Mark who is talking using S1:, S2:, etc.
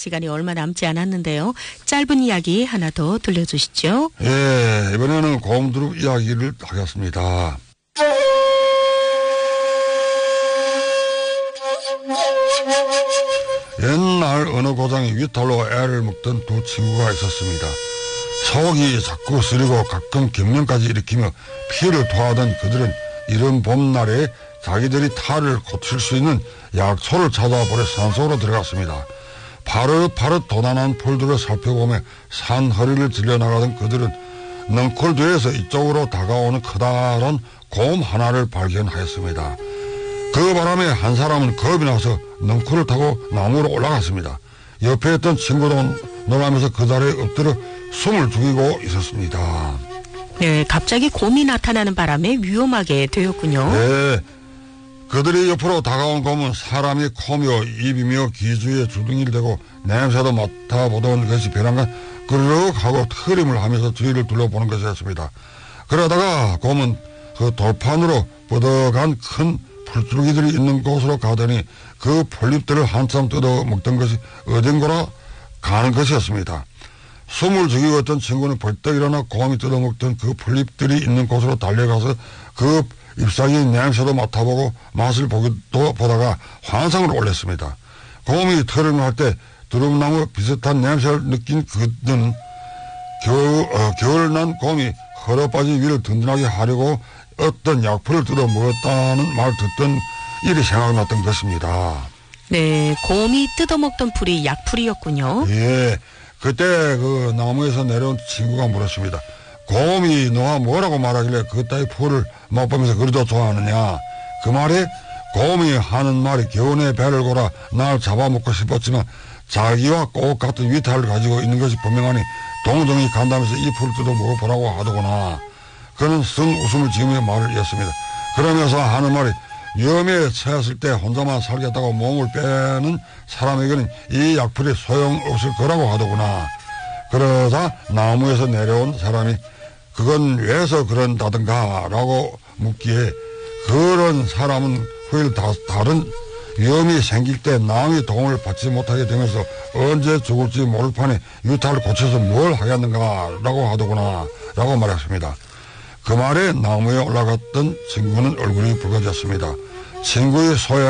S1: 시간이 얼마 남지 않았는데요. 짧은 이야기 하나 더 들려주시죠.
S2: 예, 이번에는 곰두룩 이야기를 하겠습니다. 옛날 어느 고장에 위탈로 애를 먹던 두 친구가 있었습니다. 속이 자꾸 쓰리고 가끔 경련까지 일으키며 피를 토하던 그들은 이른 봄날에 자기들이 탈을 고칠 수 있는 약초를 찾아보려 산속으로 들어갔습니다. 파릇파릇 도난한 풀들을 살펴보며 산 허리를 질려나가던 그들은 넝쿨 뒤에서 이쪽으로 다가오는 커다란 곰 하나를 발견하였습니다. 그 바람에 한 사람은 겁이 나서 넝쿨을 타고 나무로 올라갔습니다. 옆에 있던 친구도 놀라면서 그 자리에 엎드려 숨을 죽이고 있었습니다.
S1: 네, 갑자기 곰이 나타나는 바람에 위험하게 되었군요.
S2: 네, 그들이 옆으로 다가온 곰은 사람이 코며 입이며 기주에 주둥이를 대고 냄새도 맡아보던 것이 벼랑간 그르륵 하고 트림을 하면서 주위를 둘러보는 것이었습니다. 그러다가 곰은 그 돌판으로 뻗어간 큰 풀줄기들이 있는 곳으로 가더니 그 폴립들을 한참 뜯어 먹던 것이 어딘가로 가는 것이었습니다. 숨을 죽이고 있던 친구는 벌떡 일어나 곰이 뜯어먹던 그 폴립들이 있는 곳으로 달려가서 그 잎사귀 냄새도 맡아보고 맛을 보다가 환상을 올렸습니다. 곰이 털을 할 때 두릅나무 비슷한 냄새를 느낀 그는 겨울난 곰이 헐어빠진 위를 든든하게 하려고 어떤 약풀을 뜯어 먹었다는 말 듣던 일이 생각났던 것입니다.
S1: 네, 곰이 뜯어먹던 풀이 약풀이었군요.
S2: 예, 그때 그 나무에서 내려온 친구가 물었습니다. 곰이 너가 뭐라고 말하길래 그따위 풀을 맛보면서 그리도 좋아하느냐. 그 말에 곰이 하는 말이 겨우내 배를 골아 날 잡아먹고 싶었지만 자기와 꼭 같은 위탈을 가지고 있는 것이 분명하니 동정이 간다면서 이 풀을 뜯어 먹어보라고 하더구나. 그는 쓴 웃음을 지으며 말을 이었습니다. 그러면서 하는 말이 위험에 처했을 때 혼자만 살겠다고 몸을 빼는 사람에게는 이 약풀이 소용없을 거라고 하더구나. 그러자 나무에서 내려온 사람이 그건 왜서 그런다든가 라고 묻기에 그런 사람은 후일 다른 위험이 생길 때 남의 도움을 받지 못하게 되면서 언제 죽을지 모를 판에 유탈을 고쳐서 뭘 하겠는가 라고 하더구나 라고 말했습니다. 그 말에 나무에 올라갔던 친구는 얼굴이 붉어졌습니다. 친구의 소양